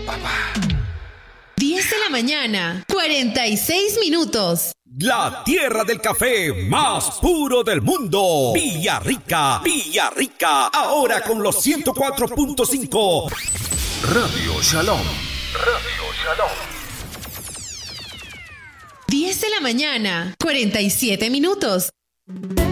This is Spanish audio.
papá. 10 de la mañana, 46 minutos. La tierra del café más puro del mundo. Villarrica, Villarrica. Ahora con los 104.5. Radio Shalom. Radio Shalom. 10 de la mañana, 47 minutos.